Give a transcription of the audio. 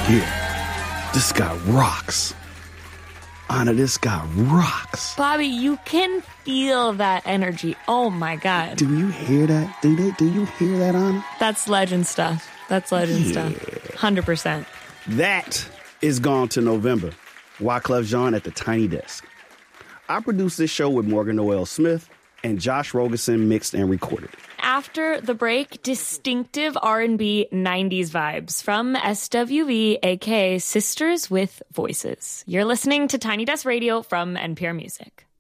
Yeah, this guy rocks. Anna, this guy rocks. Bobby, you can feel that energy. Oh my God. Do you hear that? Do you hear that, Anna? That's legend stuff. That's legend stuff. 100%. That is Gone to November. Wyclef Jean at the Tiny Desk. I produced this show with Morgan Noel Smith, and Josh Rogerson mixed and recorded. After the break, distinctive R&B 90s vibes from SWV, aka Sisters with Voices. You're listening to Tiny Desk Radio from NPR Music.